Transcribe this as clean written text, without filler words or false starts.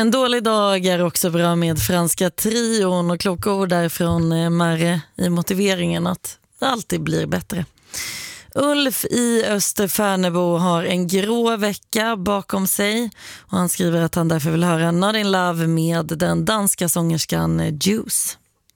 En dålig dag är också bra med Franska trion och kloka ord därifrån Marre i motiveringen att det alltid blir bättre. Ulf i Österfärnebo har en grå vecka bakom sig och han skriver att han därför vill höra Not in Love med den danska sångerskan Juice.